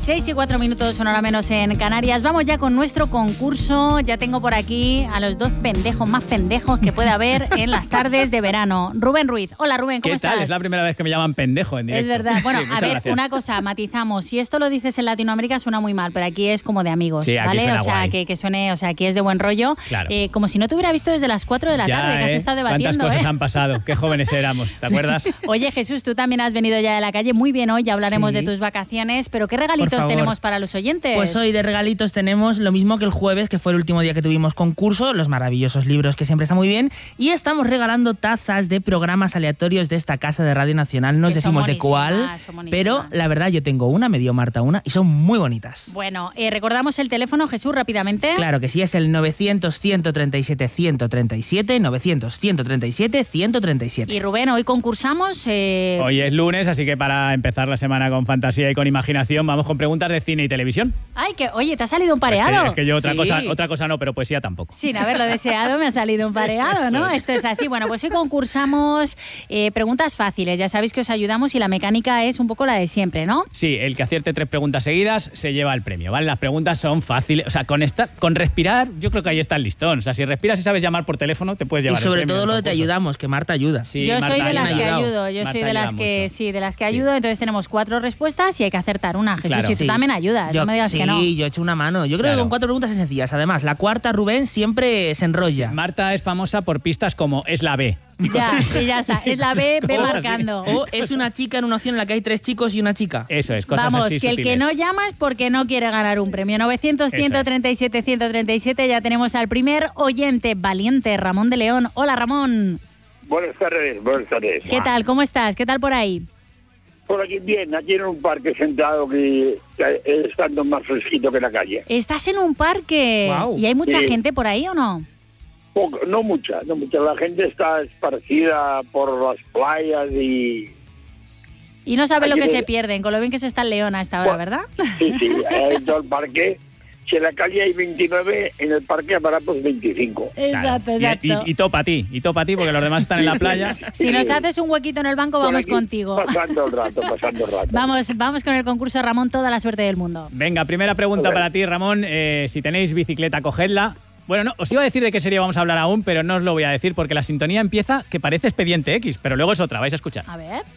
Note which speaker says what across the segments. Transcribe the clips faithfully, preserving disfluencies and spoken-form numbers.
Speaker 1: seis y cuatro minutos, una hora menos en Canarias. Vamos ya con nuestro concurso. Ya tengo por aquí a los dos pendejos más pendejos que puede haber en las tardes de verano. Rubén Ruiz. Hola, Rubén, ¿cómo
Speaker 2: ¿Qué
Speaker 1: estás?
Speaker 2: tal? Es la primera vez que me llaman pendejo en directo.
Speaker 1: Es verdad. Bueno,
Speaker 2: sí,
Speaker 1: a ver,
Speaker 2: gracias.
Speaker 1: una cosa, matizamos. Si esto lo dices en Latinoamérica suena muy mal, pero aquí es como de amigos,
Speaker 2: sí, aquí
Speaker 1: ¿vale?
Speaker 2: suena
Speaker 1: O sea,
Speaker 2: guay.
Speaker 1: que, que suene, o sea, aquí es de buen rollo.
Speaker 2: Claro.
Speaker 1: Eh, como si no te hubiera visto desde las cuatro de la
Speaker 2: ya,
Speaker 1: tarde, que has
Speaker 2: ¿eh?
Speaker 1: estado debatiendo.
Speaker 2: ¿Cuántas cosas
Speaker 1: ¿eh?
Speaker 2: han pasado? Qué jóvenes éramos, ¿te acuerdas?
Speaker 1: Oye, Jesús, tú también has venido ya de la calle. Muy bien hoy, ya hablaremos
Speaker 3: Sí.
Speaker 1: de tus vacaciones, pero ¿qué regalitos tenemos para los oyentes?
Speaker 3: Pues hoy de regalitos tenemos lo mismo que el jueves, que fue el último día que tuvimos concurso, los maravillosos libros que siempre están muy bien, y estamos regalando tazas de programas aleatorios de esta casa de Radio Nacional. No os
Speaker 1: Que son
Speaker 3: decimos de cuál,
Speaker 1: buenísimas, son buenísimas.
Speaker 3: pero la verdad yo tengo una, me dio Marta una, y son muy bonitas.
Speaker 1: Bueno, eh, recordamos el teléfono, Jesús, rápidamente.
Speaker 3: Claro que sí, es el novecientos, ciento treinta y siete, ciento treinta y siete, novecientos, ciento treinta y siete, ciento treinta y siete.
Speaker 1: Y Rubén, hoy concursamos... Eh...
Speaker 2: Hoy es lunes, así que para empezar la semana con fantasía y con imaginación, vamos con preguntas de cine y televisión.
Speaker 1: Ay, que oye, te ha salido un
Speaker 2: Es
Speaker 1: pareado.
Speaker 2: que, es que yo otra,
Speaker 3: Sí.
Speaker 2: cosa, otra cosa no, pero poesía tampoco.
Speaker 1: Sin haberlo deseado, me ha salido un pareado, ¿no? Esto es así. Bueno, pues hoy concursamos eh, preguntas fáciles. Ya sabéis que os ayudamos y la mecánica es un poco la de siempre, ¿no?
Speaker 2: Sí, el que acierte tres preguntas seguidas se lleva el premio, ¿vale? Las preguntas son fáciles. O sea, con esta, con respirar, yo creo que ahí está el listón. O sea, si respiras y sabes llamar por teléfono, te puedes
Speaker 3: Y
Speaker 2: llevar el
Speaker 3: sobre
Speaker 2: premio
Speaker 3: todo
Speaker 2: del
Speaker 3: lo de te
Speaker 2: concurso.
Speaker 3: ayudamos, que Marta ayuda.
Speaker 2: Sí,
Speaker 1: yo
Speaker 2: Marta,
Speaker 1: soy de
Speaker 2: ahí
Speaker 1: las
Speaker 2: me ha
Speaker 1: que
Speaker 2: ayudado.
Speaker 1: ayudo, yo
Speaker 2: Marta
Speaker 1: soy de las
Speaker 2: ayuda
Speaker 1: que
Speaker 2: mucho.
Speaker 1: sí, de las que
Speaker 2: Sí.
Speaker 1: ayudo, entonces tenemos cuatro respuestas y hay que acertar una. Jesús,
Speaker 2: Claro.
Speaker 1: y tú
Speaker 3: Sí.
Speaker 1: también ayudas,
Speaker 3: Yo,
Speaker 1: no me digas
Speaker 3: sí,
Speaker 1: que no.
Speaker 3: yo he hecho una mano. Yo creo
Speaker 2: Claro.
Speaker 3: que con cuatro preguntas es sencillas. Además, la cuarta, Rubén, siempre se enrolla.
Speaker 2: Sí, Marta es famosa por pistas como es la B. Y
Speaker 1: Ya,
Speaker 2: cosas-
Speaker 1: sí, ya está. Es la B, ve
Speaker 2: Cosas así.
Speaker 1: marcando.
Speaker 3: O es una chica en una opción en la que hay tres chicos y una chica.
Speaker 2: Eso es, cosas
Speaker 1: Vamos,
Speaker 2: así
Speaker 1: que el que
Speaker 2: sutiles.
Speaker 1: no llama es porque no quiere ganar un premio. novecientos,
Speaker 2: Eso
Speaker 1: ciento
Speaker 2: es.
Speaker 1: treinta y siete, ciento treinta y siete. Ya tenemos al primer oyente valiente, Ramón de León. Hola, Ramón.
Speaker 4: Buenas tardes, buenas tardes.
Speaker 1: ¿Qué tal? ¿Cómo estás? ¿Qué tal por ahí?
Speaker 4: Por aquí bien, aquí en un parque sentado que, que estando más fresquito que en la calle.
Speaker 1: ¿Estás en un parque?
Speaker 3: Guau.
Speaker 1: ¿Y hay mucha
Speaker 4: Sí.
Speaker 1: gente por ahí o no?
Speaker 4: Poco, no mucha, no mucha. La gente está esparcida por las playas y...
Speaker 1: Y no sabe lo
Speaker 4: Aquí
Speaker 1: que
Speaker 4: de-
Speaker 1: se pierden, con lo bien que se está en León a esta hora,
Speaker 4: Bueno,
Speaker 1: ¿verdad?
Speaker 4: Sí, sí, en todo el parque. Si en la calle hay veintinueve, en el parque habrá pues veinticinco.
Speaker 1: Exacto,
Speaker 2: Claro. Y-
Speaker 1: exacto.
Speaker 2: Y, y topa a ti, y topa a ti, porque los demás están en la playa.
Speaker 1: Si nos haces un huequito en el banco,
Speaker 4: Por
Speaker 1: vamos
Speaker 4: aquí,
Speaker 1: contigo.
Speaker 4: Pasando el rato, pasando el rato.
Speaker 1: Vamos, vamos con el concurso, Ramón, toda la suerte del mundo.
Speaker 2: Venga, primera pregunta
Speaker 4: A ver.
Speaker 2: para ti, Ramón. Eh, si tenéis bicicleta, cogedla. Bueno, no, os iba a decir de qué serie vamos a hablar aún, pero no os lo voy a decir porque la sintonía empieza que parece Expediente X, pero luego es otra, vais a escuchar.
Speaker 1: A ver.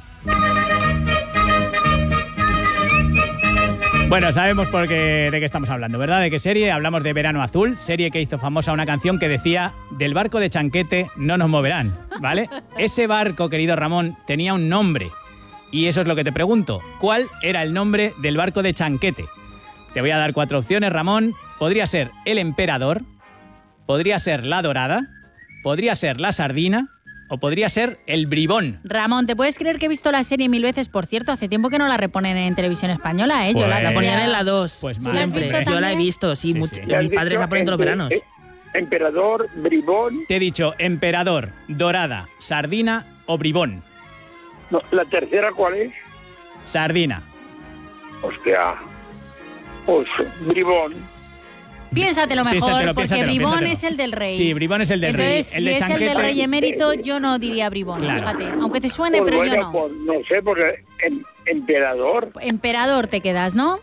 Speaker 2: Bueno, sabemos por qué, de qué estamos hablando, ¿verdad? ¿De qué serie? Hablamos de Verano Azul, serie que hizo famosa una canción que decía del barco de Chanquete no nos moverán, ¿vale? Ese barco, querido Ramón, tenía un nombre. Y eso es lo que te pregunto. ¿Cuál era el nombre del barco de Chanquete? Te voy a dar cuatro opciones, Ramón. Podría ser el Emperador, podría ser la Dorada, podría ser la Sardina o podría ser el Bribón.
Speaker 1: Ramón, ¿te puedes creer que he visto la serie mil veces? Por cierto, hace tiempo que no la reponen en televisión española, ¿eh? Yo
Speaker 2: Pues-
Speaker 1: la
Speaker 3: La ponían
Speaker 1: tenía-
Speaker 3: en la dos.
Speaker 2: Pues
Speaker 1: ¿La has
Speaker 3: siempre.
Speaker 1: visto
Speaker 3: Yo la he
Speaker 1: también?
Speaker 3: visto, sí.
Speaker 2: Sí,
Speaker 3: mucho-
Speaker 2: sí.
Speaker 4: ¿Le has
Speaker 3: Mis padres
Speaker 4: dicho
Speaker 3: la ponen todos los
Speaker 4: empe-
Speaker 3: veranos.
Speaker 4: eh, Emperador, bribón...
Speaker 2: Te he dicho Emperador, Dorada, Sardina o Bribón.
Speaker 4: No, ¿la tercera cuál es?
Speaker 2: Sardina.
Speaker 4: Hostia. Pues bribón.
Speaker 1: Piénsatelo mejor,
Speaker 2: Piénsatelo,
Speaker 1: porque
Speaker 2: piénsatelo,
Speaker 1: Bribón
Speaker 2: piénsatelo.
Speaker 1: es el del rey.
Speaker 2: Sí, Bribón es el del rey.
Speaker 1: Entonces,
Speaker 2: El
Speaker 1: si
Speaker 2: de
Speaker 1: es el
Speaker 2: Chanquete.
Speaker 1: del rey emérito, yo no diría Bribón,
Speaker 2: Claro.
Speaker 1: fíjate. Aunque te suene,
Speaker 4: Pues
Speaker 1: pero
Speaker 4: bueno,
Speaker 1: yo no.
Speaker 4: pues no sé, porque em- emperador...
Speaker 1: Emperador te quedas, ¿no?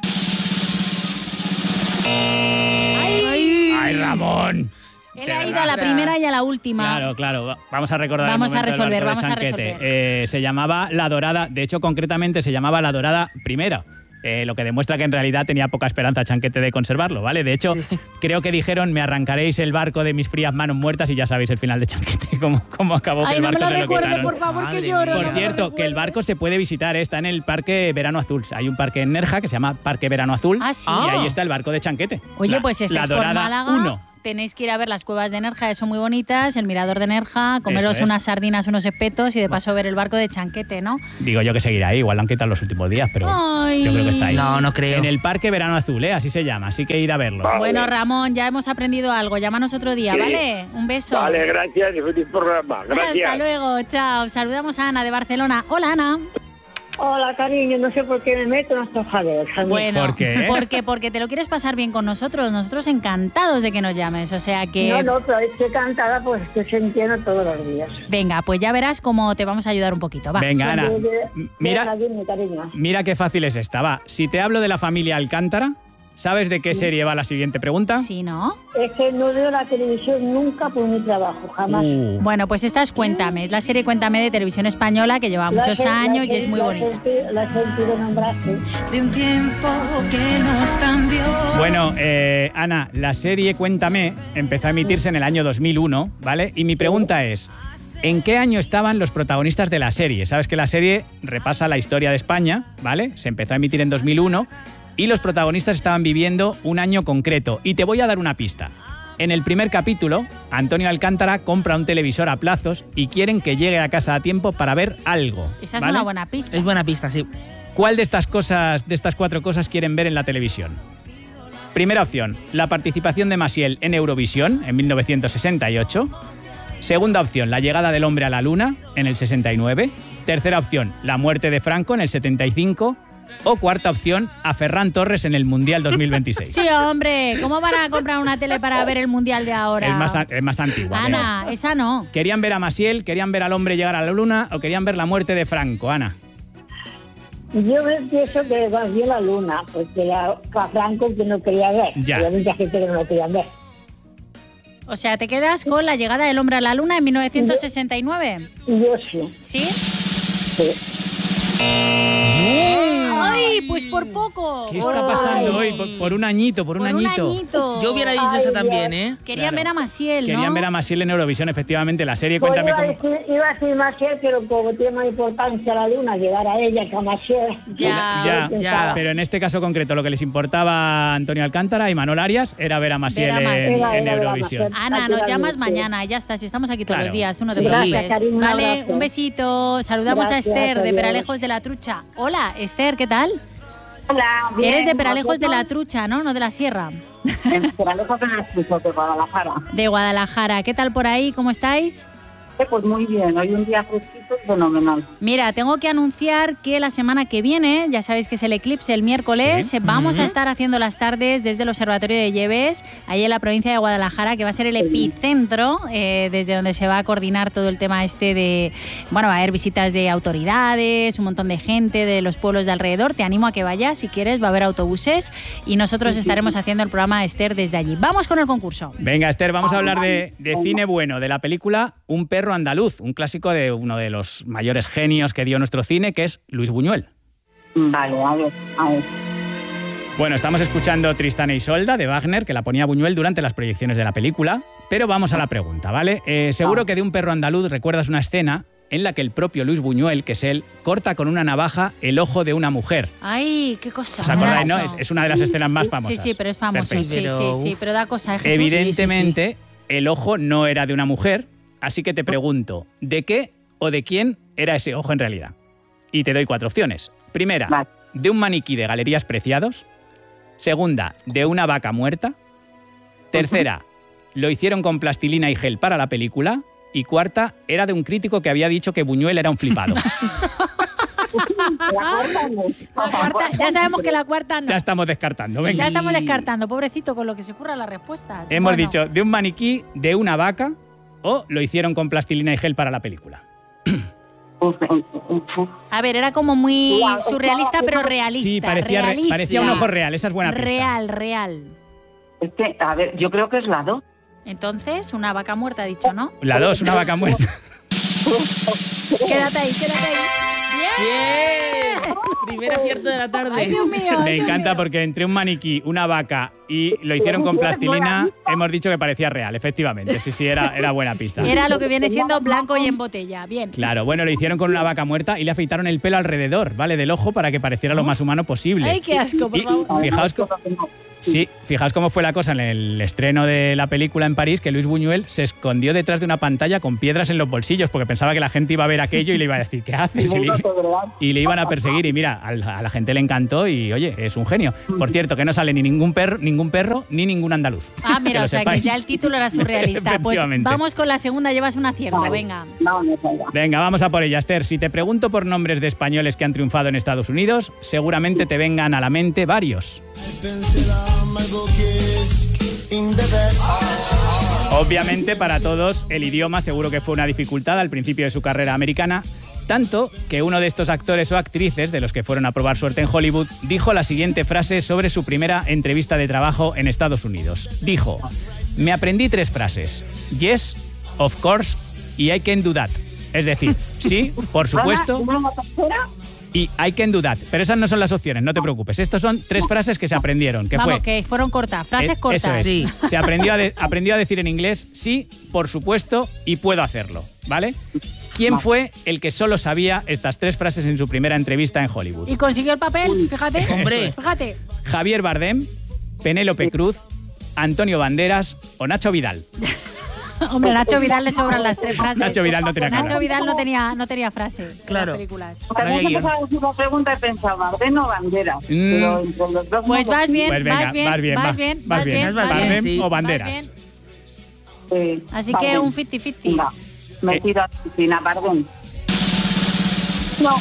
Speaker 3: ¡Ay!
Speaker 2: ¡Ay, Ramón!
Speaker 1: Él
Speaker 2: De
Speaker 1: ha ido
Speaker 2: verdad.
Speaker 1: a la primera y a la última.
Speaker 2: Claro, claro. Va- Vamos a recordar
Speaker 1: Vamos
Speaker 2: el
Speaker 1: a
Speaker 2: momento del
Speaker 1: resolver,
Speaker 2: barco de
Speaker 1: vamos a
Speaker 2: Chanquete.
Speaker 1: resolver.
Speaker 2: Eh, se llamaba La Dorada. De hecho, concretamente se llamaba La Dorada Primera. Eh, lo que demuestra que en realidad tenía poca esperanza Chanquete de conservarlo, ¿vale? De hecho, creo que dijeron, me arrancaréis el barco de mis frías manos muertas y ya sabéis el final de Chanquete, cómo, cómo acabó. que
Speaker 1: Ay,
Speaker 2: el
Speaker 1: no me
Speaker 2: barco
Speaker 1: lo
Speaker 2: se lo
Speaker 1: recuerde,
Speaker 2: quitaron.
Speaker 1: por favor,
Speaker 3: Madre
Speaker 1: que lloro.
Speaker 3: mía.
Speaker 1: no
Speaker 2: Por
Speaker 1: me lo
Speaker 2: cierto, que el
Speaker 1: recuerde.
Speaker 2: barco se puede visitar, eh, está en el Parque Verano Azul. Hay un parque en Nerja que se llama Parque Verano Azul
Speaker 1: Ah, sí.
Speaker 2: y ahí está el barco de Chanquete.
Speaker 1: Oye,
Speaker 2: La-
Speaker 1: pues si
Speaker 2: La
Speaker 1: estáis por
Speaker 2: Dorada
Speaker 1: Málaga,
Speaker 2: uno.
Speaker 1: tenéis que ir a ver las cuevas de Nerja, que son muy bonitas, el mirador de Nerja, comeros
Speaker 2: Eso es.
Speaker 1: unas sardinas, unos espetos y de paso ver el barco de Chanquete, ¿no?
Speaker 2: Digo yo que seguirá ahí, igual lo han quitado los últimos días, pero
Speaker 1: Ay.
Speaker 2: yo creo que está ahí.
Speaker 3: No, no creo.
Speaker 2: En el Parque Verano Azul, ¿eh? Así se llama, así que id a verlo.
Speaker 4: Vale.
Speaker 1: Bueno, Ramón, ya hemos aprendido algo. Llámanos otro día,
Speaker 4: Sí.
Speaker 1: ¿vale? Un beso.
Speaker 4: Vale, gracias y feliz programa. Gracias.
Speaker 1: Hasta luego, chao. Saludamos a Ana de Barcelona. Hola, Ana.
Speaker 5: Hola, cariño, no sé por qué me meto en estos jaleos.
Speaker 1: Bueno,
Speaker 2: ¿Por qué?
Speaker 1: Porque, porque te lo quieres pasar bien con nosotros. Nosotros encantados de que nos llames. O sea que...
Speaker 5: No, no, pero estoy cantada, pues estoy sintiendo todos los días.
Speaker 1: Venga, pues ya verás cómo te vamos a ayudar un poquito. Va.
Speaker 2: Venga, Ana,
Speaker 5: De- de-
Speaker 2: mira,
Speaker 5: venga, dime, cariño.
Speaker 2: mira qué fácil es esta. Va, si te hablo de la familia Alcántara, ¿sabes de qué serie va la siguiente pregunta?
Speaker 1: Sí, ¿no?
Speaker 5: Es que no veo la televisión nunca por mi trabajo, jamás.
Speaker 2: Uh,
Speaker 1: Bueno, pues esta es Cuéntame. Es la serie Cuéntame de Televisión Española que lleva
Speaker 5: La
Speaker 1: muchos
Speaker 5: he- la
Speaker 1: años y
Speaker 5: he-
Speaker 1: es muy
Speaker 5: la he
Speaker 1: bonita.
Speaker 5: senti- La he sentido nombrarse.
Speaker 6: De un tiempo que nos cambió.
Speaker 2: Bueno, eh, Ana, la serie Cuéntame empezó a emitirse en el año dos mil uno, ¿vale? Y mi pregunta es, ¿en qué año estaban los protagonistas de la serie? Sabes que la serie repasa la historia de España, ¿vale? Se empezó a emitir en dos mil uno y los protagonistas estaban viviendo un año concreto. Y te voy a dar una pista. En el primer capítulo, Antonio Alcántara compra un televisor a plazos y quieren que llegue a casa a tiempo para ver algo.
Speaker 1: Esa es
Speaker 2: ¿vale?
Speaker 1: una buena pista.
Speaker 3: Es buena pista, sí.
Speaker 2: ¿Cuál de estas cosas, de estas cuatro cosas quieren ver en la televisión? Primera opción, la participación de Maciel en Eurovisión en mil novecientos sesenta y ocho. Segunda opción, la llegada del hombre a la luna en el sesenta y nueve. Tercera opción, la muerte de Franco en el setenta y cinco. O cuarta opción, a Ferran Torres en el Mundial dos mil veintiséis.
Speaker 1: Sí, hombre, ¿cómo van a comprar una tele para ver el Mundial de ahora?
Speaker 2: Es más, a- es más antigua.
Speaker 1: Ana, esa no.
Speaker 2: pero- ¿Querían ver a Maciel, querían ver al hombre llegar a la luna o querían ver la muerte de Franco, Ana?
Speaker 5: Yo me pienso que va bien la luna, porque la, a Franco que no quería ver.
Speaker 2: Ya.
Speaker 5: Había mucha gente que no lo quería ver.
Speaker 1: O sea, te quedas con la llegada del hombre a la luna en mil novecientos sesenta y nueve.
Speaker 5: Y yo sí.
Speaker 1: ¿Sí?
Speaker 5: sí.
Speaker 1: ¡Ay, pues por poco!
Speaker 2: ¿Qué está pasando hoy? Por, por un añito, por un
Speaker 1: Por
Speaker 2: añito.
Speaker 1: un añito.
Speaker 3: Yo hubiera dicho
Speaker 5: Ay,
Speaker 3: esa
Speaker 5: Dios.
Speaker 3: también, ¿eh?
Speaker 1: Querían
Speaker 2: Claro.
Speaker 1: ver a Maciel, ¿no?
Speaker 2: Querían ver a Maciel en Eurovisión, efectivamente. La serie
Speaker 5: Pues
Speaker 2: Cuéntame
Speaker 5: iba, a
Speaker 2: cómo...
Speaker 5: decir, iba a decir Maciel, pero como tiene más importancia la luna, llegar a ella que a Maciel.
Speaker 1: Ya,
Speaker 2: Ya,
Speaker 3: ya.
Speaker 2: pero en este caso concreto lo que les importaba a Antonio Alcántara y Manol Arias era ver a Maciel
Speaker 1: Ver a
Speaker 2: en,
Speaker 1: Maciel.
Speaker 5: Era-
Speaker 2: en
Speaker 5: era ver a
Speaker 2: Eurovisión.
Speaker 5: Maciel.
Speaker 1: Ana, nos
Speaker 5: Naturalmente.
Speaker 1: llamas mañana, ya está, si estamos aquí todos
Speaker 2: Claro.
Speaker 1: los días, tú no te
Speaker 3: Sí.
Speaker 1: preocupes.
Speaker 5: Gracias, cariño, un
Speaker 1: Vale,
Speaker 5: abrazo.
Speaker 1: un besito. Saludamos
Speaker 5: Gracias,
Speaker 1: a Esther de
Speaker 5: adiós.
Speaker 1: Peralejos de la Trucha. Hola, Esther, ¿qué tal?
Speaker 7: Hola, bien.
Speaker 1: Eres de Peralejos de la
Speaker 7: ¿Vosotros?
Speaker 1: Trucha, ¿no? No de la Sierra.
Speaker 7: En Peralejos de la Trucha, de Guadalajara.
Speaker 1: De Guadalajara. ¿Qué tal por ahí? ¿Cómo estáis?
Speaker 7: Eh, Pues muy bien, hoy un día fresquito y fenomenal.
Speaker 1: Mira, tengo que anunciar que la semana que viene, ya sabéis que es el eclipse el miércoles,
Speaker 2: Sí.
Speaker 1: vamos a estar haciendo las tardes desde el Observatorio de Lleves, ahí en la provincia de Guadalajara, que va a ser el epicentro, eh, desde donde se va a coordinar todo el tema este de, bueno, va a haber visitas de autoridades, un montón de gente de los pueblos de alrededor. Te animo a que vayas, si quieres, va a haber autobuses y nosotros estaremos haciendo el programa de Esther desde allí. Vamos con el concurso.
Speaker 2: Venga, Esther, vamos a hablar de, de cine bueno, de la película Un perro andaluz, un clásico de uno de los mayores genios que dio nuestro cine, que es Luis Buñuel.
Speaker 7: Vale, a ver, a ver.
Speaker 2: Bueno, estamos escuchando Tristán e Isolda de Wagner, que la ponía Buñuel durante las proyecciones de la película, pero vamos a la pregunta, ¿vale? Eh, seguro que de Un perro andaluz recuerdas una escena en la que el propio Luis Buñuel, que es él, corta con una navaja el ojo de una mujer.
Speaker 1: Ay, qué cosa.
Speaker 2: ¿Os acordáis, no?
Speaker 1: Eso.
Speaker 2: Es, es una de las escenas más
Speaker 1: Sí,
Speaker 2: famosas.
Speaker 1: sí, pero es famoso.
Speaker 2: Perfecto.
Speaker 1: Sí,
Speaker 3: Pero,
Speaker 1: sí, sí,
Speaker 3: uf.
Speaker 1: pero da cosa. ¿eh, Jesús?
Speaker 2: Evidentemente, el ojo no era de una mujer, así que te pregunto, ¿de qué o de quién era ese ojo en realidad? Y te doy cuatro opciones. Primera,
Speaker 7: Vale.
Speaker 2: de un maniquí de Galerías Preciados. Segunda, de una vaca muerta. Tercera, lo hicieron con plastilina y gel para la película. Y cuarta, era de un crítico que había dicho que Buñuel era un flipado.
Speaker 7: La cuarta no.
Speaker 1: La cuarta- ya sabemos que la cuarta no.
Speaker 2: Ya estamos descartando, venga.
Speaker 1: Ya estamos descartando, pobrecito, con lo que se ocurra las respuestas.
Speaker 2: Hemos
Speaker 1: Bueno,
Speaker 2: dicho de un maniquí, de una vaca o lo hicieron con plastilina y gel para la película.
Speaker 7: Uf, uf, uf.
Speaker 1: A ver, era como muy
Speaker 7: Wow,
Speaker 1: surrealista, pero realista.
Speaker 2: Sí, parecía, re-
Speaker 1: realista.
Speaker 2: parecía un ojo real, esa es buena pista.
Speaker 1: Real, real.
Speaker 7: Es que, a ver, yo creo que es la dos.
Speaker 1: Entonces, una vaca muerta, ha dicho, ¿no?
Speaker 2: La dos, una vaca muerta.
Speaker 1: Quédate ahí, quédate ahí. ¡Bien!
Speaker 3: ¡Bien! Primer acierto de la tarde.
Speaker 1: ¡Ay, Dios mío! ay,
Speaker 2: Me
Speaker 1: Dios
Speaker 2: encanta
Speaker 1: mío!
Speaker 2: porque entre un maniquí, una vaca y lo hicieron con plastilina, hemos dicho que parecía real, efectivamente. Sí, sí, era, era buena pista.
Speaker 1: Era lo que viene siendo blanco y en botella. Bien.
Speaker 2: Claro, bueno, lo hicieron con una vaca muerta y le afeitaron el pelo alrededor, ¿vale? Del ojo para que pareciera lo más humano posible.
Speaker 1: ¡Ay, qué asco, por
Speaker 2: Y
Speaker 1: favor!
Speaker 2: fijaos, co- Sí, fijaos cómo fue la cosa en el estreno de la película en París, que Luis Buñuel se escondió detrás de una pantalla con piedras en los bolsillos porque pensaba que la gente iba a ver aquello y le iba a decir, ¿qué haces? Y le, y le iban a perseguir y mira, a la, a la gente le encantó y oye, es un genio. Por cierto, que no sale ni ningún perro, ningún perro ni ningún andaluz.
Speaker 1: Ah, mira, o sea
Speaker 2: sepáis.
Speaker 1: que ya el título era surrealista. Pues vamos con la segunda, llevas un acierto,
Speaker 7: Vale.
Speaker 1: venga.
Speaker 7: No, no, no.
Speaker 2: Venga, vamos a por ella, Esther. Si te pregunto por nombres de españoles que han triunfado en Estados Unidos, seguramente te vengan a la mente varios. Obviamente para todos el idioma seguro que fue una dificultad al principio de su carrera americana, tanto que uno de estos actores o actrices de los que fueron a probar suerte en Hollywood dijo la siguiente frase sobre su primera entrevista de trabajo en Estados Unidos. Dijo, me aprendí tres frases, yes, of course y I can do that. Es decir, sí, por supuesto, y I can do that. Pero esas no son las opciones, no te preocupes. Estos son tres frases que se aprendieron. Que
Speaker 1: Vamos,
Speaker 2: fue,
Speaker 1: que fueron cortas, frases
Speaker 2: Eh,
Speaker 1: cortas.
Speaker 2: Eso es.
Speaker 3: Sí.
Speaker 2: Se aprendió a, de- aprendió a decir en inglés sí, por supuesto y puedo hacerlo, ¿vale? ¿Quién fue el que solo sabía estas tres frases en su primera entrevista en Hollywood?
Speaker 1: ¿Y consiguió el papel? Fíjate.
Speaker 3: Hombre.
Speaker 1: Fíjate.
Speaker 2: ¿Javier Bardem, Penélope Cruz, Antonio Banderas o Nacho Vidal?
Speaker 1: Hombre, Nacho Vidal le sobran las tres frases.
Speaker 2: Nacho Vidal no tenía
Speaker 1: Nacho
Speaker 2: cara.
Speaker 1: Vidal no tenía, no tenía frase.
Speaker 3: Claro.
Speaker 1: En las películas.
Speaker 7: También
Speaker 3: había
Speaker 7: que
Speaker 3: guión.
Speaker 7: empezaba a decir la pregunta y pensaba, ¿Bardem o Banderas?
Speaker 2: Mm.
Speaker 7: Pero entre los dos
Speaker 1: Pues
Speaker 7: no
Speaker 1: vas bien,
Speaker 2: Pues venga,
Speaker 1: vas bien,
Speaker 2: vas bien,
Speaker 1: vas
Speaker 2: va-
Speaker 1: bien,
Speaker 2: vas
Speaker 1: vas
Speaker 2: bien.
Speaker 1: bien,
Speaker 3: Vas
Speaker 1: vas
Speaker 3: bien,
Speaker 1: bien.
Speaker 3: sí.
Speaker 2: o
Speaker 1: Vas
Speaker 2: Banderas.
Speaker 1: bien.
Speaker 7: Eh,
Speaker 1: Así
Speaker 7: Bardem.
Speaker 1: que un cincuenta cincuenta.
Speaker 7: Va, me
Speaker 2: Eh.
Speaker 7: tiro a Cristina, Bardem. No,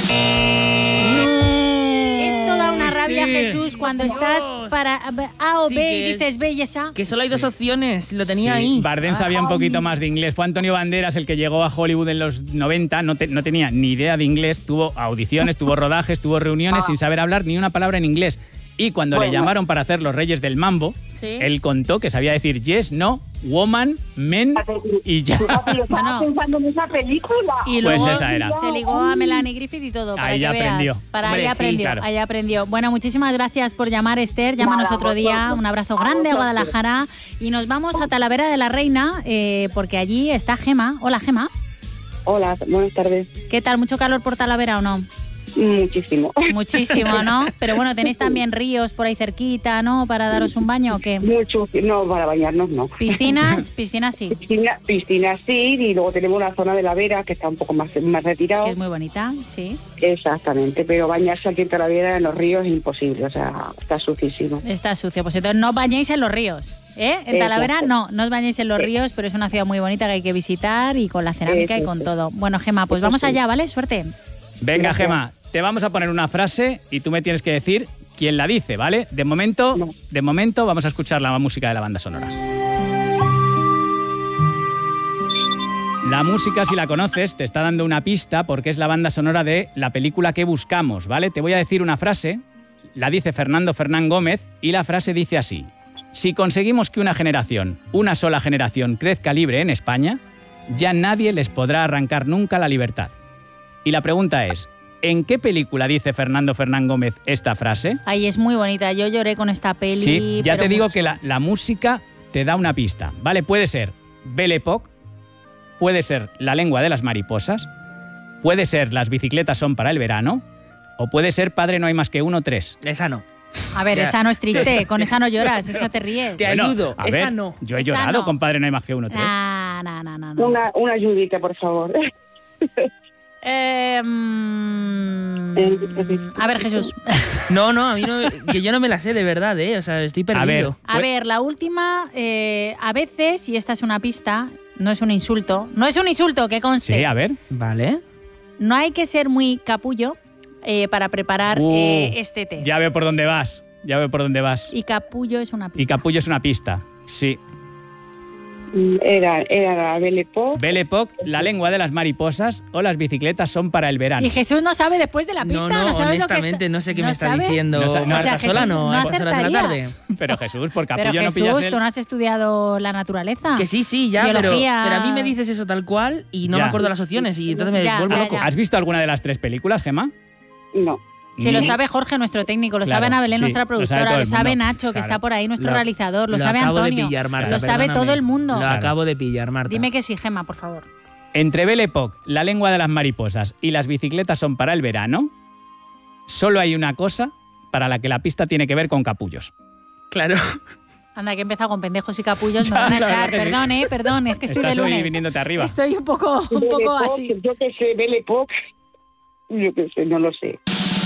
Speaker 1: Esto da una rabia,
Speaker 3: Esther,
Speaker 1: Jesús, cuando
Speaker 3: por
Speaker 1: estás
Speaker 3: Dios.
Speaker 1: para A o
Speaker 3: Sí,
Speaker 1: B
Speaker 3: que
Speaker 1: y
Speaker 3: es-
Speaker 1: dices B y esa.
Speaker 3: Que solo hay dos opciones, lo tenía
Speaker 2: Sí,
Speaker 3: ahí.
Speaker 2: Bardem sabía un poquito más de inglés. Fue Antonio Banderas el que llegó a Hollywood en los noventa, no, te- no tenía ni idea de inglés, tuvo audiciones, tuvo rodajes, tuvo reuniones sin saber hablar ni una palabra en inglés. Y cuando le
Speaker 7: Bueno.
Speaker 2: llamaron para hacer Los Reyes del Mambo,
Speaker 1: Sí.
Speaker 2: él contó que sabía decir yes, no, woman, men y ya.
Speaker 7: fíjate, yo estaba
Speaker 1: Bueno.
Speaker 7: pensando en esa película.
Speaker 1: Y
Speaker 2: Pues
Speaker 1: luego
Speaker 2: esa era.
Speaker 1: se ligó a Melanie Griffith y todo, para
Speaker 2: Ahí
Speaker 1: que
Speaker 2: ya
Speaker 1: veas.
Speaker 2: aprendió.
Speaker 1: Para
Speaker 3: Hombre,
Speaker 1: ahí
Speaker 3: sí,
Speaker 1: aprendió,
Speaker 2: claro.
Speaker 1: ahí aprendió. Bueno, muchísimas gracias por llamar, Esther. Llámanos
Speaker 7: Nada,
Speaker 1: otro día.
Speaker 7: vosotros.
Speaker 1: Un abrazo
Speaker 7: A
Speaker 1: grande a
Speaker 7: vosotros.
Speaker 1: Guadalajara. Y nos vamos a Talavera de la Reina, eh, porque allí está Gema. Hola, Gema.
Speaker 8: Hola, buenas tardes.
Speaker 1: ¿Qué tal? ¿Mucho calor por Talavera o no?
Speaker 8: Muchísimo.
Speaker 1: Muchísimo, ¿no? Pero bueno, tenéis también ríos por ahí cerquita, ¿no? Para daros un baño o qué.
Speaker 8: Mucho, no, para bañarnos no.
Speaker 1: Piscinas, piscinas sí,
Speaker 8: Piscina, piscina sí, y luego tenemos una zona de la Vera que está un poco más, más retirado.
Speaker 1: que es muy bonita, sí.
Speaker 8: Exactamente, pero bañarse aquí en Talavera en los ríos es imposible, o sea, está sucísimo.
Speaker 1: Está sucio. Pues entonces no os bañéis en los ríos. ¿Eh? En Talavera
Speaker 8: Exacto.
Speaker 1: no, no os bañéis en los ríos, pero es una ciudad muy bonita que hay que visitar y con la cerámica y con todo. Bueno, Gema, pues vamos allá, ¿vale? Suerte.
Speaker 2: Venga,
Speaker 8: Gracias.
Speaker 2: Gema, te vamos a poner una frase y tú me tienes que decir quién la dice, ¿vale? De momento,
Speaker 8: No.
Speaker 2: de momento vamos a escuchar la música de la banda sonora. La música, si la conoces, te está dando una pista porque es la banda sonora de la película que buscamos, ¿vale? Te voy a decir una frase, la dice Fernando Fernán Gómez y la frase dice así. Si conseguimos que una generación, una sola generación, crezca libre en España, ya nadie les podrá arrancar nunca la libertad. Y la pregunta es, ¿en qué película dice Fernando Fernán Gómez esta frase?
Speaker 1: Ay, es muy bonita. Yo lloré con esta peli.
Speaker 2: Sí, ya
Speaker 1: pero
Speaker 2: te digo
Speaker 1: mucho.
Speaker 2: que la, la música te da una pista, ¿vale? Puede ser Belle Époque, puede ser La lengua de las mariposas, puede ser Las bicicletas son para el verano, o puede ser Padre no hay más que uno, tres.
Speaker 3: Esa no.
Speaker 1: A ver,
Speaker 3: Ya.
Speaker 1: esa no es triste, con esa no lloras, esa te ríes.
Speaker 3: Te
Speaker 2: Bueno,
Speaker 3: ayudo,
Speaker 2: a
Speaker 3: esa
Speaker 2: ver,
Speaker 3: no.
Speaker 2: Yo he
Speaker 1: Esa
Speaker 2: llorado
Speaker 1: no.
Speaker 2: con Padre no hay más que uno, tres.
Speaker 1: No, no, no, no. no.
Speaker 8: Una, una ayudita, por favor.
Speaker 1: Eh, mm, a ver, Jesús.
Speaker 3: No, no, a mí no, que yo no me la sé de verdad, ¿eh? O sea, estoy
Speaker 2: A ver,
Speaker 3: perdido.
Speaker 1: A ver, la última, eh, a veces, y esta es una pista, no es un insulto, no es un insulto, que conste.
Speaker 2: Sí, a ver.
Speaker 3: Vale.
Speaker 1: No hay que ser muy capullo eh, para preparar
Speaker 2: Uh,
Speaker 1: eh, este test.
Speaker 2: Ya veo por dónde vas, ya veo por dónde vas.
Speaker 1: Y capullo es una pista.
Speaker 2: Y capullo es una pista, sí.
Speaker 8: Era, era la Belle Époque.
Speaker 2: Belle Époque, La lengua de las mariposas o Las bicicletas son para el verano.
Speaker 1: Y Jesús no sabe después de la pista.
Speaker 3: No, no,
Speaker 1: sabes lo que
Speaker 3: honestamente
Speaker 1: está-
Speaker 3: no sé qué
Speaker 1: ¿No
Speaker 3: me está
Speaker 1: sabe?
Speaker 3: diciendo
Speaker 2: No sa- no-
Speaker 3: Marta
Speaker 2: o sea,
Speaker 1: Jesús
Speaker 3: Solano
Speaker 1: no
Speaker 3: a estas horas de la
Speaker 1: acertaría.
Speaker 3: tarde.
Speaker 2: Pero Jesús, por
Speaker 1: Pero
Speaker 2: capullo no
Speaker 1: Jesús,
Speaker 2: pillas el...
Speaker 1: tú no has estudiado la naturaleza.
Speaker 3: Que sí, sí, ya, pero,
Speaker 1: Biología.
Speaker 3: pero a mí me dices eso tal cual y no
Speaker 2: Ya.
Speaker 3: me acuerdo las opciones y entonces me
Speaker 1: Ya,
Speaker 3: vuelvo
Speaker 1: ya,
Speaker 3: loco.
Speaker 1: ya.
Speaker 2: ¿Has visto alguna de las tres películas, Gemma?
Speaker 8: No.
Speaker 1: Si lo
Speaker 2: Ni-
Speaker 1: sabe Jorge, nuestro técnico, lo
Speaker 2: Claro,
Speaker 1: sabe Ana Belén,
Speaker 2: sí,
Speaker 1: nuestra
Speaker 2: lo sabe
Speaker 1: productora,
Speaker 2: todo
Speaker 1: lo
Speaker 2: el
Speaker 1: sabe
Speaker 2: mundo,
Speaker 1: Nacho, que
Speaker 2: claro.
Speaker 1: está por ahí, nuestro
Speaker 3: Lo-
Speaker 1: realizador, lo,
Speaker 3: lo
Speaker 1: sabe
Speaker 3: acabo
Speaker 1: Antonio,
Speaker 3: de pillar, Marta,
Speaker 1: lo sabe
Speaker 3: perdóname.
Speaker 1: todo el mundo.
Speaker 3: Lo acabo de pillar, Marta.
Speaker 1: Dime que sí, Gema, por favor.
Speaker 2: Entre Belle Époque, La lengua de las mariposas y Las bicicletas son para el verano, solo hay una cosa para la que la pista tiene que ver con capullos.
Speaker 3: Claro.
Speaker 1: Anda, que he empezado con pendejos y capullos, me
Speaker 2: Ya,
Speaker 1: van a
Speaker 2: la
Speaker 1: echar.
Speaker 2: verdad que sí.
Speaker 1: Perdón, eh, perdón, es que estoy
Speaker 2: Estás
Speaker 1: de
Speaker 2: hoy
Speaker 1: lunes.
Speaker 2: viniéndote arriba.
Speaker 1: Estoy un poco, un
Speaker 8: Belle
Speaker 1: poco
Speaker 8: Époque,
Speaker 1: así.
Speaker 8: Yo qué sé, Belle Époque. Yo qué sé, no lo sé.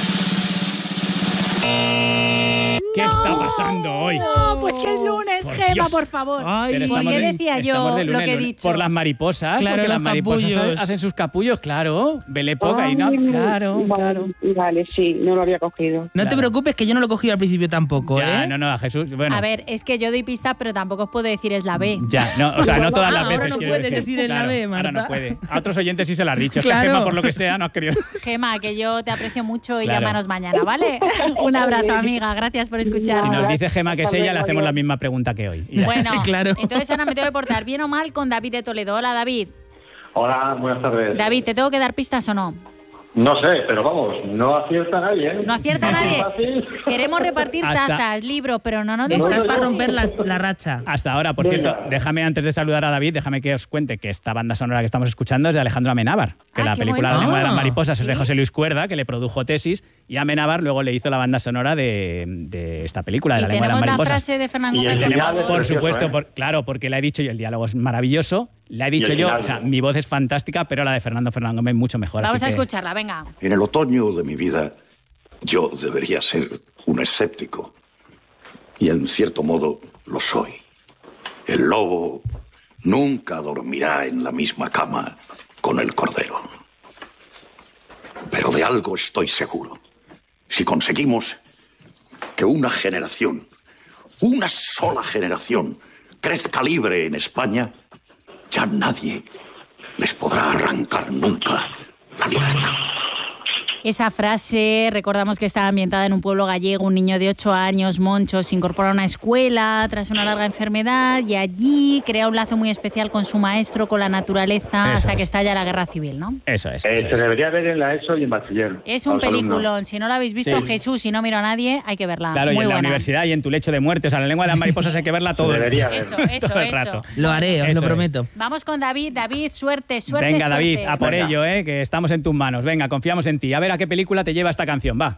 Speaker 2: ¿Qué está pasando hoy?
Speaker 1: No, pues que es lunes,
Speaker 2: Por
Speaker 1: Gema,
Speaker 2: Dios.
Speaker 1: por favor.
Speaker 3: Ay,
Speaker 2: Pero
Speaker 1: ¿Por
Speaker 2: estamos
Speaker 1: qué
Speaker 2: de-
Speaker 1: decía yo
Speaker 2: estamos de
Speaker 1: lo
Speaker 2: lunes,
Speaker 1: que he
Speaker 2: lunes.
Speaker 1: dicho?
Speaker 2: Por las mariposas,
Speaker 3: Claro,
Speaker 2: porque
Speaker 3: los
Speaker 2: las mariposas
Speaker 3: capullos.
Speaker 2: hacen sus capullos, claro. Belle Époque ahí, ¿no?
Speaker 8: Ay,
Speaker 2: Claro,
Speaker 8: vale,
Speaker 2: claro.
Speaker 8: Vale, sí, no lo había cogido.
Speaker 3: No te
Speaker 2: Claro.
Speaker 3: preocupes, que yo no lo he cogido al principio tampoco,
Speaker 2: Ya,
Speaker 3: ¿eh?
Speaker 2: no, no, a Jesús, bueno.
Speaker 1: A ver, es que yo doy pista, pero tampoco os puedo decir es la B.
Speaker 2: Ya, no, o sea, no todas
Speaker 3: Ah,
Speaker 2: las
Speaker 3: ahora
Speaker 2: veces.
Speaker 3: no
Speaker 2: quiero
Speaker 3: puedes decir en la
Speaker 2: Claro,
Speaker 3: B,
Speaker 2: ahora
Speaker 3: Marta.
Speaker 2: no puede. A otros oyentes sí se lo has dicho. Es
Speaker 3: Claro.
Speaker 2: que Gemma, por lo que sea, no has querido.
Speaker 1: Gema, que yo te aprecio mucho y
Speaker 2: Claro.
Speaker 1: llámanos mañana, ¿vale? Un abrazo, amiga. Gracias por escuchar.
Speaker 2: Si nos dice Gemma que es
Speaker 8: Hasta
Speaker 2: ella, le
Speaker 8: luego,
Speaker 2: hacemos
Speaker 8: adiós.
Speaker 2: la misma pregunta que hoy. Y ya.
Speaker 1: Bueno,
Speaker 3: Sí, claro.
Speaker 1: entonces ahora me tengo que portar bien o mal con David de Toledo. Hola, David.
Speaker 9: Hola, buenas tardes.
Speaker 1: David, ¿te tengo que dar pistas o no?
Speaker 9: No sé, pero vamos, no acierta nadie, ¿eh?
Speaker 1: No acierta
Speaker 9: Es
Speaker 1: nadie.
Speaker 9: fácil.
Speaker 1: Queremos repartir
Speaker 2: Hasta-
Speaker 1: tazas, libros, pero no nos
Speaker 3: Estás
Speaker 1: damos
Speaker 3: para
Speaker 1: fácil.
Speaker 3: romper la, la racha.
Speaker 2: Hasta ahora, por
Speaker 9: Venga.
Speaker 2: cierto, déjame antes de saludar a David, déjame que os cuente que esta banda sonora que estamos escuchando es de Alejandro Amenábar, que
Speaker 1: Ah,
Speaker 2: la
Speaker 1: qué
Speaker 2: película
Speaker 1: bueno.
Speaker 2: La lengua de las
Speaker 3: Ah,
Speaker 2: mariposas es de
Speaker 1: ¿sí?
Speaker 2: José Luis Cuerda, que le produjo Tesis, y Amenábar luego le hizo la banda sonora de, de esta película, de
Speaker 1: Y
Speaker 2: La lengua de las
Speaker 1: tenemos la
Speaker 2: mariposas.
Speaker 1: frase de Fernando
Speaker 9: Y el
Speaker 1: Gómez,
Speaker 2: Tenemos,
Speaker 9: final es
Speaker 2: por
Speaker 9: precioso,
Speaker 2: supuesto,
Speaker 9: ¿eh?
Speaker 2: por- claro, porque la he dicho yo, el diálogo es maravilloso, la he dicho
Speaker 9: el
Speaker 2: yo,
Speaker 9: final.
Speaker 2: o sea, mi voz es fantástica, pero la de Fernando Fernando Gómez mucho mejor.
Speaker 1: Vamos
Speaker 2: así
Speaker 1: a
Speaker 2: que-
Speaker 1: escucharla, venga.
Speaker 10: En el otoño de mi vida, yo debería ser un escéptico. Y en cierto modo lo soy. El lobo nunca dormirá en la misma cama con el cordero. Pero de algo estoy seguro. Si conseguimos que una generación, una sola generación, crezca libre en España, ya nadie les podrá arrancar nunca la libertad.
Speaker 1: Esa frase, recordamos que estaba ambientada en un pueblo gallego. Un niño de ocho años, Moncho, se incorpora a una escuela tras una larga enfermedad y allí crea un lazo muy especial con su maestro, con la naturaleza,
Speaker 2: Eso
Speaker 1: hasta
Speaker 2: es.
Speaker 1: que estalla la guerra civil, ¿no?
Speaker 2: Eso es.
Speaker 9: Eh,
Speaker 2: eso
Speaker 9: se
Speaker 2: es.
Speaker 9: debería ver en la ESO y en bachiller.
Speaker 1: Es
Speaker 9: a
Speaker 1: un
Speaker 9: los alumnos.
Speaker 1: peliculón. Si no lo habéis visto,
Speaker 2: Sí.
Speaker 1: Jesús, si no miro a nadie, hay que verla.
Speaker 2: Claro, y
Speaker 1: muy
Speaker 2: en la
Speaker 1: buena.
Speaker 2: universidad y en tu lecho de muerte, o sea, La lengua de las mariposas hay que verla todo el
Speaker 9: Debería ver.
Speaker 1: Eso, eso,
Speaker 2: todo el
Speaker 1: eso.
Speaker 2: rato.
Speaker 3: Lo haré, os
Speaker 2: Eso
Speaker 3: lo
Speaker 2: es.
Speaker 3: prometo.
Speaker 1: Vamos con David. David, suerte, suerte,
Speaker 2: Venga, David,
Speaker 1: suerte.
Speaker 2: a por
Speaker 9: Venga.
Speaker 2: ello, ¿eh? Que estamos en tus manos. Venga, confiamos en ti. A ver a qué película te lleva esta canción, va.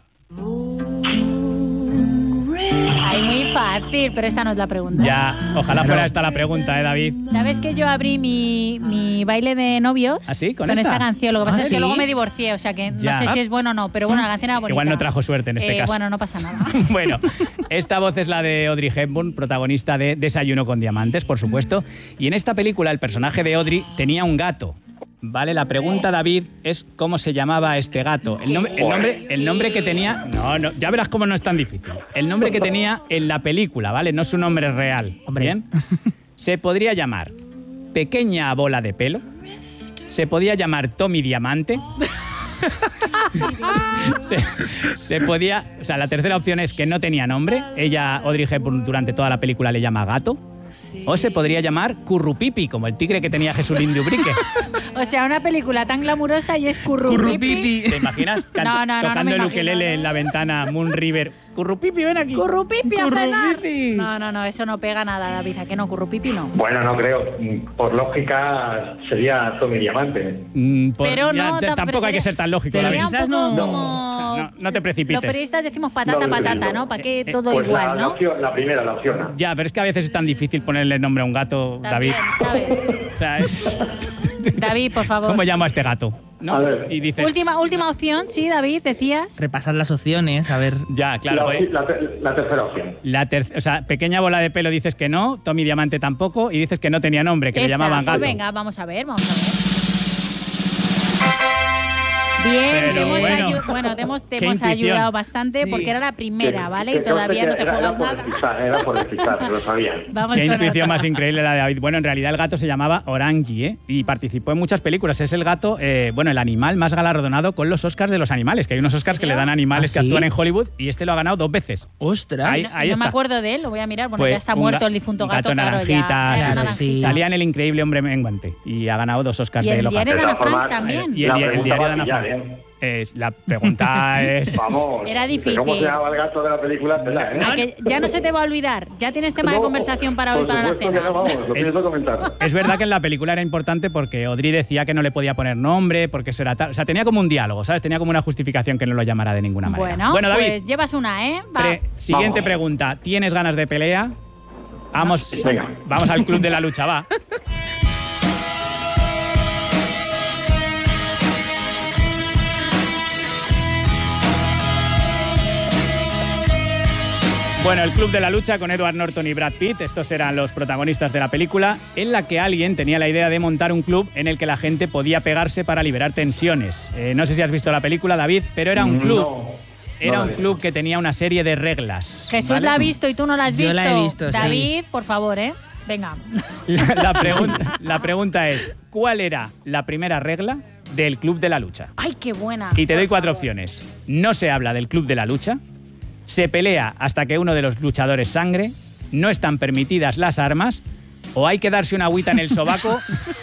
Speaker 1: Ay, muy fácil, pero esta no es la pregunta.
Speaker 2: Ya, ojalá fuera esta la pregunta, ¿eh, David?
Speaker 1: ¿Sabes que yo abrí mi, mi baile de novios?
Speaker 2: ¿Ah, sí? ¿Con
Speaker 1: esta?
Speaker 2: esta?
Speaker 1: canción. Lo que pasa
Speaker 3: ¿Ah,
Speaker 1: es que
Speaker 3: sí?
Speaker 1: luego me divorcié, o sea que
Speaker 2: Ya.
Speaker 1: no sé si es bueno o no, pero bueno, la canción era bonita.
Speaker 2: Igual no trajo suerte en este
Speaker 1: Eh,
Speaker 2: caso.
Speaker 1: Bueno, no pasa nada.
Speaker 2: Bueno, esta voz es la de Audrey Hepburn, protagonista de Desayuno con Diamantes, por supuesto. Y en esta película el personaje de Audrey tenía un gato. Vale, la pregunta, David, es cómo se llamaba este gato. El nombre, el nombre, el nombre que tenía... No, no, ya verás cómo no es tan difícil. El nombre que tenía en la película, ¿vale? No es su nombre real.
Speaker 3: Hombre.
Speaker 2: ¿Bien? Se podría llamar Pequeña Bola de Pelo. Se podía llamar Tommy Diamante. se, se podía... O sea, la tercera opción es que no tenía nombre. Ella, Audrey Hepburn, durante toda la película le llama gato. O se podría llamar Currupipi, como el tigre que tenía Jesulín de Ubrique.
Speaker 1: O sea, una película tan glamurosa y es currupipi.
Speaker 3: Currupipi.
Speaker 2: ¿Te imaginas? Can-
Speaker 1: No, no, no, no
Speaker 2: tocando
Speaker 1: me
Speaker 2: el
Speaker 1: imagino.
Speaker 2: ukelele en la ventana, Moon River. Currupipi, ven aquí.
Speaker 1: Currupipi a cenar.
Speaker 3: Currupipi.
Speaker 1: No, no, no, eso no pega nada, David. ¿A qué no? Currupipi no.
Speaker 9: Bueno, no creo. Por lógica sería Tommy Diamante.
Speaker 2: Mm, por-
Speaker 1: Pero
Speaker 2: ya,
Speaker 1: no,
Speaker 2: te-
Speaker 1: tam-
Speaker 2: tampoco
Speaker 1: pero
Speaker 2: hay que
Speaker 1: sería-
Speaker 2: ser tan lógico,
Speaker 3: sería
Speaker 2: David.
Speaker 1: Sería un
Speaker 3: Quizás
Speaker 1: poco
Speaker 3: no-
Speaker 1: como...
Speaker 2: No, no te precipites.
Speaker 1: Los periodistas decimos patata,
Speaker 9: No, no,
Speaker 1: patata,
Speaker 9: no.
Speaker 1: ¿no? ¿Para qué
Speaker 2: Eh,
Speaker 1: todo
Speaker 9: Pues
Speaker 1: igual,
Speaker 9: la, la,
Speaker 1: no?
Speaker 9: opción, la primera, la opción A.
Speaker 2: Ya, pero es que a veces es tan difícil ponerle nombre a un gato,
Speaker 1: También,
Speaker 2: David.
Speaker 1: ¿sabes?
Speaker 2: O sea, es...
Speaker 1: David, por favor.
Speaker 2: ¿Cómo llamo a este gato? ¿No?
Speaker 9: A ver.
Speaker 2: Y dices...
Speaker 1: Última, última opción, sí, David, decías.
Speaker 3: Repasad las opciones, a ver.
Speaker 2: Ya, claro.
Speaker 9: la,
Speaker 2: pues-
Speaker 9: la ter- la tercera opción.
Speaker 2: La ter- o sea, Pequeña Bola de Pelo dices que no, Tommy Diamante tampoco, y dices que no tenía nombre, que le
Speaker 1: Esa.
Speaker 2: llamaban
Speaker 1: Pues
Speaker 2: gato.
Speaker 1: venga, vamos a ver, vamos a ver. Bien,
Speaker 2: Pero
Speaker 1: te hemos,
Speaker 2: bueno,
Speaker 1: ayu- bueno, te hemos, te
Speaker 2: qué
Speaker 1: hemos
Speaker 2: intuición.
Speaker 1: ayudado bastante
Speaker 3: Sí.
Speaker 1: porque era la primera,
Speaker 9: Que-
Speaker 1: ¿vale?
Speaker 9: que
Speaker 1: Y todavía no te
Speaker 9: era,
Speaker 1: juegas
Speaker 9: era por
Speaker 1: nada.
Speaker 9: despistar, era por despistar, lo sabía.
Speaker 1: Vamos
Speaker 2: Qué
Speaker 1: con
Speaker 2: intuición
Speaker 1: otra.
Speaker 2: más increíble la de David. Bueno, en realidad el gato se llamaba Orangi, ¿eh? Y participó en muchas películas. Es el gato, eh, bueno, el animal más galardonado con los Oscars de los animales, que hay unos Oscars que le dan a animales
Speaker 3: ¿Ah,
Speaker 2: que
Speaker 3: sí?
Speaker 2: actúan en Hollywood y este lo ha ganado dos veces.
Speaker 3: ¡Ostras!
Speaker 2: Ahí-
Speaker 1: No,
Speaker 2: ahí
Speaker 1: no
Speaker 2: está.
Speaker 1: me acuerdo de él, lo voy a mirar. Bueno,
Speaker 2: Fue
Speaker 1: ya está
Speaker 2: un
Speaker 1: muerto
Speaker 2: ga-
Speaker 1: el difunto
Speaker 2: un
Speaker 1: gato,
Speaker 2: gato
Speaker 1: claro, ya.
Speaker 2: naranjita,
Speaker 1: era
Speaker 2: sí, sí.
Speaker 1: naranjita.
Speaker 2: Salía en El Increíble Hombre Menguante y ha ganado dos Oscars
Speaker 1: Y
Speaker 2: de
Speaker 1: el
Speaker 2: local.
Speaker 1: diario de
Speaker 9: De
Speaker 1: Ana
Speaker 9: todas
Speaker 1: Frank
Speaker 9: formas,
Speaker 1: también.
Speaker 2: Y el,
Speaker 9: La
Speaker 2: di- el
Speaker 9: pregunta
Speaker 2: diario
Speaker 9: va
Speaker 2: de
Speaker 9: a
Speaker 2: Ana
Speaker 9: pillar,
Speaker 2: Frank.
Speaker 9: bien.
Speaker 2: Es, la pregunta es...
Speaker 9: Vamos.
Speaker 1: Era difícil.
Speaker 9: ¿Cómo se llama el gato de la película? Tela, ¿eh?
Speaker 1: A que ya no se te va a olvidar. Ya tienes tema
Speaker 9: No,
Speaker 1: de conversación para hoy,
Speaker 9: por
Speaker 1: para la
Speaker 9: supuesto
Speaker 1: cena.
Speaker 9: que no, vamos, lo pienso comentar.
Speaker 2: Es verdad que en la película era importante porque Audrey decía que no le podía poner nombre, porque eso era tal... O sea, tenía como un diálogo, ¿sabes? Tenía como una justificación que no lo llamara de ninguna manera.
Speaker 1: Bueno,
Speaker 2: David,
Speaker 1: pues llevas una, ¿eh? Va.
Speaker 2: pre- siguiente
Speaker 9: Vamos.
Speaker 2: pregunta. ¿Tienes ganas de pelea? Vamos,
Speaker 9: Venga.
Speaker 2: vamos al club de la lucha, va. Bueno, el Club de la Lucha con Edward Norton y Brad Pitt, estos eran los protagonistas de la película, en la que alguien tenía la idea de montar un club en el que la gente podía pegarse para liberar tensiones. Eh, no sé si has visto la película, David, pero era un club.
Speaker 9: No,
Speaker 2: Era
Speaker 9: no
Speaker 2: un
Speaker 9: la vi.
Speaker 2: club que tenía una serie de reglas.
Speaker 1: Jesús
Speaker 2: ¿vale?
Speaker 1: la ha visto y tú no la has
Speaker 3: Yo
Speaker 1: visto.
Speaker 3: la he visto, sí.
Speaker 1: David, por favor, ¿eh? Venga.
Speaker 2: La, la pregunta, la pregunta es, ¿cuál era la primera regla del Club de la Lucha?
Speaker 1: Ay, qué buena.
Speaker 2: Y te doy
Speaker 1: Por
Speaker 2: cuatro
Speaker 1: favor.
Speaker 2: opciones. No se habla del Club de la Lucha, se pelea hasta que uno de los luchadores sangre, no están permitidas las armas, o hay que darse una agüita en el sobaco.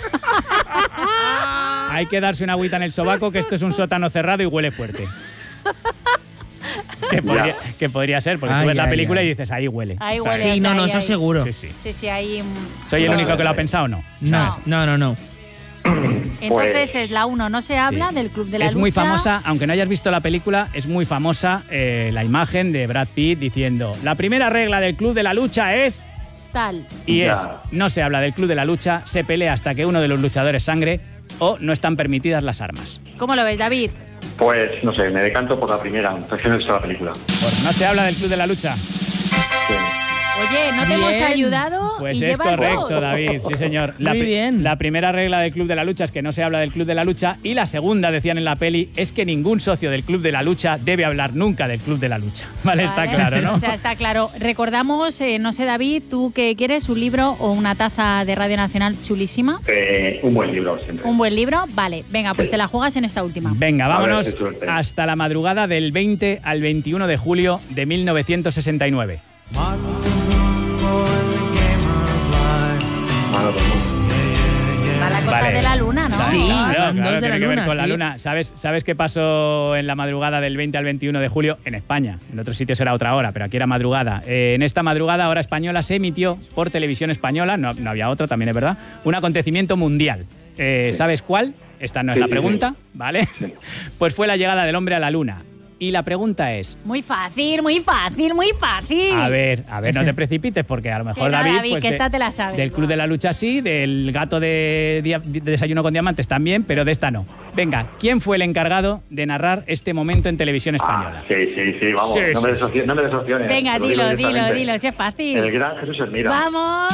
Speaker 2: Hay que darse una agüita en el sobaco, que esto es un sótano cerrado y huele fuerte. Que podría, que podría ser, porque
Speaker 3: Ay,
Speaker 2: tú ves la
Speaker 3: ay,
Speaker 2: película
Speaker 3: ay.
Speaker 2: y dices, ahí huele.
Speaker 1: Ahí
Speaker 2: ¿sabes?
Speaker 1: huele.
Speaker 3: Sí,
Speaker 1: o sea,
Speaker 3: no, no,
Speaker 1: ahí,
Speaker 3: eso
Speaker 1: ahí.
Speaker 3: seguro.
Speaker 2: Sí, sí.
Speaker 1: Sí, sí, ahí.
Speaker 2: ¿Soy el
Speaker 9: No,
Speaker 2: único que lo ha
Speaker 9: eh,
Speaker 2: pensado o no?
Speaker 3: No, no, no, no.
Speaker 1: Entonces es la uno, no se habla
Speaker 2: Sí.
Speaker 1: del Club de la
Speaker 2: Es
Speaker 1: Lucha.
Speaker 2: muy famosa, aunque no hayas visto la película, es muy famosa eh, la imagen de Brad Pitt diciendo la primera regla del Club de la Lucha es...
Speaker 1: Tal.
Speaker 2: Y
Speaker 9: Ya.
Speaker 2: es, no se habla del Club de la Lucha, se pelea hasta que uno de los luchadores sangre o no están permitidas las armas.
Speaker 1: ¿Cómo lo ves, David?
Speaker 9: Pues, no sé, me decanto por la primera. Entonces no he visto la película.
Speaker 2: Pues no se habla del Club de la Lucha.
Speaker 9: Sí.
Speaker 1: Oye, no te
Speaker 3: Bien.
Speaker 1: hemos ayudado
Speaker 2: Pues
Speaker 1: y
Speaker 2: es
Speaker 1: llevas
Speaker 2: correcto,
Speaker 1: dos.
Speaker 2: David, sí señor. La,
Speaker 3: Muy
Speaker 2: pri-
Speaker 3: bien.
Speaker 2: la primera regla del Club de la Lucha es que no se habla del Club de la Lucha y la segunda, decían en la peli, es que ningún socio del Club de la Lucha debe hablar nunca del Club de la Lucha. Vale, está
Speaker 1: Vale.
Speaker 2: claro, ¿no?
Speaker 1: O sea, está claro. Recordamos, eh, no sé, David, ¿tú qué quieres? ¿Un libro o una taza de Radio Nacional chulísima?
Speaker 9: Eh, un buen libro siempre.
Speaker 1: ¿Un buen libro? Vale, venga, pues
Speaker 9: Sí.
Speaker 1: te la juegas en esta última.
Speaker 2: Venga,
Speaker 9: A ver,
Speaker 2: vámonos
Speaker 9: qué suerte.
Speaker 2: hasta la madrugada del veinte al veintiuno de julio de mil novecientos sesenta y nueve.
Speaker 9: Mano del mundo.
Speaker 1: Va la cosa
Speaker 2: Vale.
Speaker 1: de la luna, ¿no?
Speaker 2: ¿Sabes?
Speaker 3: Sí,
Speaker 2: claro,
Speaker 3: son
Speaker 2: claro,
Speaker 3: dos de
Speaker 2: tiene
Speaker 3: la
Speaker 2: que ver
Speaker 3: luna,
Speaker 2: con la
Speaker 3: sí.
Speaker 2: luna. ¿Sabes, ¿Sabes qué pasó en la madrugada del veinte al veintiuno de julio en España? En otros sitios era otra hora, pero aquí era madrugada. Eh, en esta madrugada, hora española, se emitió por televisión española, no, no había otro, también es verdad, un acontecimiento mundial. Eh, ¿Sabes cuál? Esta no es
Speaker 9: Sí,
Speaker 2: la
Speaker 9: sí,
Speaker 2: pregunta, ¿vale? Pues fue la llegada del hombre a la luna. Y la pregunta es,
Speaker 1: Muy fácil, muy fácil, muy fácil.
Speaker 2: a ver, a ver, no
Speaker 3: Ese.
Speaker 2: te precipites, porque a lo mejor
Speaker 1: Que no,
Speaker 2: David,
Speaker 1: David,
Speaker 2: pues
Speaker 1: que
Speaker 2: de-
Speaker 1: esta te la sabes,
Speaker 2: del Club
Speaker 1: va.
Speaker 2: de la Lucha sí, del gato de, dia- de Desayuno con Diamantes también, pero de esta no. Venga, ¿quién fue el encargado de narrar este momento en televisión española?
Speaker 9: Ah, sí, sí, sí, vamos.
Speaker 2: Sí,
Speaker 9: no, me
Speaker 2: sí,
Speaker 9: des opciones, no me des opciones.
Speaker 1: Venga,
Speaker 9: te lo
Speaker 1: dilo,
Speaker 9: digo
Speaker 1: dilo,
Speaker 9: directamente.
Speaker 1: dilo, si es fácil.
Speaker 9: El gran Jesús Hermida.
Speaker 1: ¡Vamos!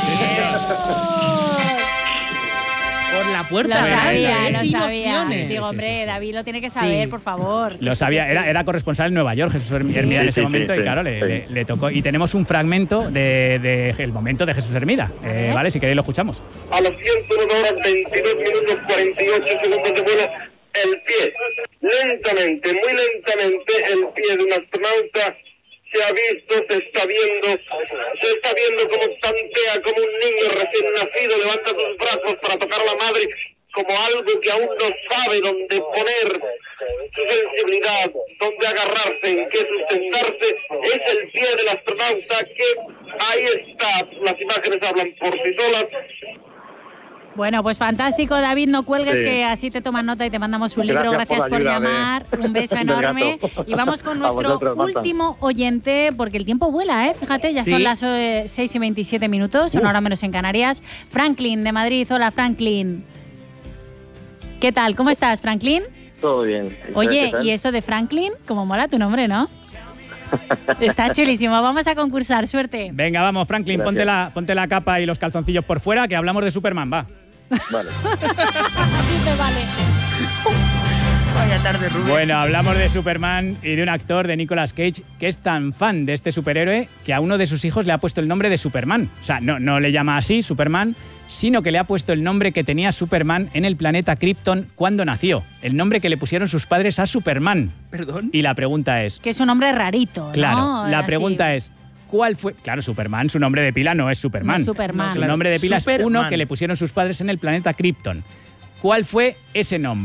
Speaker 3: Por la
Speaker 1: Lo
Speaker 3: puerta.
Speaker 2: Bueno,
Speaker 1: sabía,
Speaker 2: eh,
Speaker 1: lo
Speaker 2: sin
Speaker 1: sabía.
Speaker 3: opciones.
Speaker 1: Digo,
Speaker 2: Sí, sí,
Speaker 1: hombre,
Speaker 2: sí, sí.
Speaker 1: David lo tiene que saber,
Speaker 3: Sí.
Speaker 1: por favor.
Speaker 2: Lo sabía, era, era corresponsal en Nueva York, Jesús Herm-
Speaker 1: Sí.
Speaker 2: Hermida en
Speaker 9: Sí,
Speaker 2: ese
Speaker 9: sí,
Speaker 2: momento,
Speaker 9: sí,
Speaker 2: y claro,
Speaker 9: sí,
Speaker 2: le,
Speaker 9: sí.
Speaker 2: le- le tocó. Y tenemos un fragmento del de, el momento de Jesús Hermida,
Speaker 1: A
Speaker 2: eh,
Speaker 1: ver.
Speaker 2: ¿vale? Si queréis lo escuchamos.
Speaker 11: A las ciento una horas veintidós minutos cuarenta y ocho segundos de vuelo, el pie, lentamente, muy lentamente, el pie de un astronauta se ha visto, se está viendo, se está viendo como tantea, como un niño recién nacido levanta sus brazos para tocar a la madre, como algo que aún no sabe dónde poner su sensibilidad, dónde agarrarse, en qué sustentarse. Es el pie del astronauta que ahí está, las imágenes hablan por sí solas.
Speaker 1: Bueno, pues fantástico, David, no cuelgues,
Speaker 9: Sí.
Speaker 1: que así te toman nota y te mandamos un libro.
Speaker 9: Gracias
Speaker 1: Gracias
Speaker 9: por
Speaker 1: por,
Speaker 9: la ayuda,
Speaker 1: llamar, un beso
Speaker 9: del
Speaker 1: enorme.
Speaker 9: gato.
Speaker 1: Y vamos con
Speaker 9: A
Speaker 1: nuestro
Speaker 9: vosotros, Marta.
Speaker 1: último oyente, porque el tiempo vuela, ¿eh? Fíjate, ya
Speaker 3: Sí.
Speaker 1: son las eh, seis y veintisiete minutos, una hora menos en Canarias. Franklin, de Madrid. Hola, Franklin. ¿Qué tal? ¿Cómo estás, Franklin?
Speaker 11: Todo bien.
Speaker 1: Oye, ¿y esto de Franklin? Como mola tu nombre, ¿no? Está chulísimo. Vamos a concursar, suerte.
Speaker 2: Venga, vamos, Franklin,
Speaker 11: Gracias.
Speaker 2: ponte la, ponte la capa y los calzoncillos por fuera, que hablamos de Superman, va.
Speaker 11: Vale.
Speaker 1: Dice, vale.
Speaker 3: Vaya tarde, Rubén.
Speaker 2: Bueno, hablamos de Superman y de un actor, de Nicolas Cage, que es tan fan de este superhéroe que a uno de sus hijos le ha puesto el nombre de Superman. O sea, no, no le llama así, Superman, sino que le ha puesto el nombre que tenía Superman en el planeta Krypton cuando nació. El nombre que le pusieron sus padres a Superman.
Speaker 3: Perdón.
Speaker 2: Y la pregunta es...
Speaker 1: Que es un nombre rarito,
Speaker 2: Claro,
Speaker 1: ¿no?
Speaker 2: la
Speaker 1: Así.
Speaker 2: pregunta es... ¿Cuál fue? Claro, Superman, su nombre de pila no es Superman.
Speaker 1: No es Superman.
Speaker 2: Su
Speaker 3: Claro.
Speaker 2: nombre de pila es
Speaker 3: Superman.
Speaker 2: uno que le pusieron sus padres en el planeta Krypton. ¿Cuál fue ese nombre?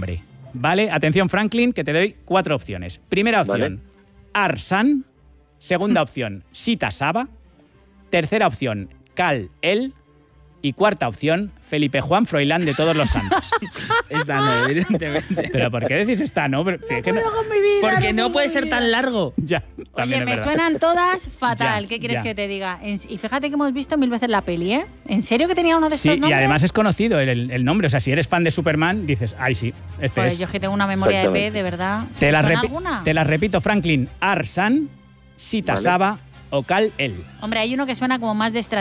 Speaker 2: Vale, atención Franklin, que te doy cuatro opciones. Primera opción,
Speaker 4: Vale.
Speaker 2: Arsan. Segunda opción, Sita Saba. Tercera opción, Kal-El. Y cuarta opción, Felipe Juan Froilán de Todos los Santos.
Speaker 3: Esta no, evidentemente.
Speaker 2: ¿Pero por qué decís esta no? Pero,
Speaker 1: No
Speaker 2: que no-
Speaker 1: puedo con mi vida,
Speaker 3: Porque no
Speaker 1: puedo
Speaker 3: puede
Speaker 1: con
Speaker 3: ser
Speaker 1: mi
Speaker 3: tan
Speaker 1: vida.
Speaker 3: largo.
Speaker 2: Ya,
Speaker 1: Oye,
Speaker 2: también es
Speaker 1: me
Speaker 2: verdad.
Speaker 1: suenan todas fatal.
Speaker 2: Ya,
Speaker 1: ¿Qué quieres
Speaker 2: ya.
Speaker 1: que te diga? En- y fíjate que hemos visto mil veces la peli, ¿eh? ¿En serio que tenía uno de
Speaker 2: Sí,
Speaker 1: estos nombres?
Speaker 2: y además es conocido el, el- el nombre. O sea, si eres fan de Superman, dices, ay, sí, este
Speaker 1: Pues
Speaker 2: es.
Speaker 1: yo que tengo una memoria de P,
Speaker 4: Exactamente.
Speaker 1: de verdad.
Speaker 2: Te las,
Speaker 1: ¿Suena
Speaker 2: repi-
Speaker 1: alguna?
Speaker 2: te las repito, Franklin, Arsan, Sita
Speaker 4: Vale.
Speaker 2: Saba o Kal-El.
Speaker 1: Hombre, hay uno que suena como más de estrategia.